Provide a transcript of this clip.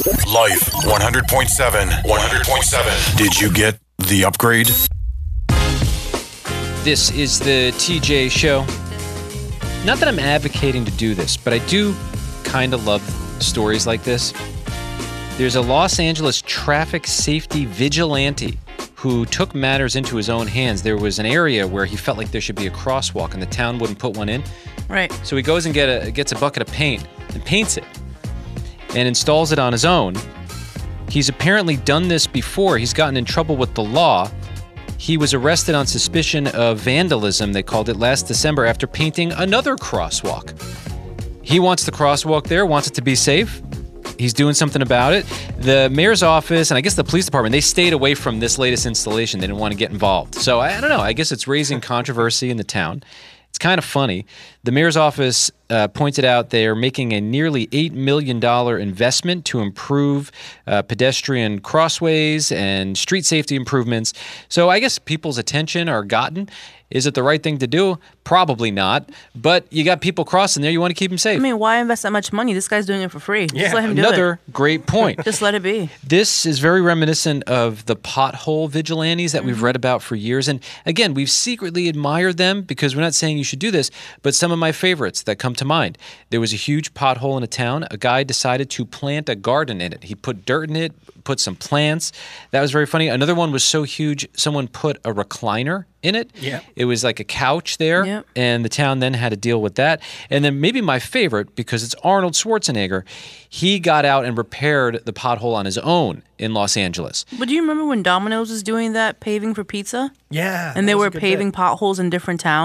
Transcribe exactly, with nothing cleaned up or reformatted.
Life one hundred point seven. one hundred point seven. Did you get the upgrade? This is the T J Show. Not that I'm advocating to do this, but I do kind of love stories like this. There's a Los Angeles traffic safety vigilante who took matters into his own hands. There was an area where he felt like there should be a crosswalk and the town wouldn't put one in. Right. So he goes and get a, gets a bucket of paint and paints it and installs it on his own. He's apparently done this before. He's gotten in trouble with the law. He was arrested on suspicion of vandalism, they called it, last December after painting another crosswalk. He wants the crosswalk there, wants it to be safe. He's doing something about it. The mayor's office and I guess the police department, they stayed away from this latest installation. They didn't want to get involved. So I, I don't know. I guess it's raising controversy in the town. It's kind of funny. The mayor's office uh, pointed out they're making a nearly eight million dollars investment to improve uh, pedestrian crossways and street safety improvements. So I guess people's attention are gotten. Is it the right thing to do? Probably not. But you got people crossing there. You want to keep them safe. I mean, why invest that much money? This guy's doing it for free. Yeah, Just let him do another it. great point. Just let it be. This is very reminiscent of the pothole vigilantes that mm-hmm. we've read about for years. And again, we've secretly admired them because we're not saying you should do this, but some of my favorites that come to mind. There was a huge pothole in a town. A guy decided to plant a garden in it. He put dirt in it, put some plants. That was very funny. Another one was so huge, someone put a recliner in it. Yeah. It was like a couch there, yep. and the town then had to deal with that. And then maybe my favorite, because it's Arnold Schwarzenegger, he got out and repaired the pothole on his own in Los Angeles. But do you remember when Domino's was doing that paving for pizza? Yeah. And they were paving bit. potholes in different towns?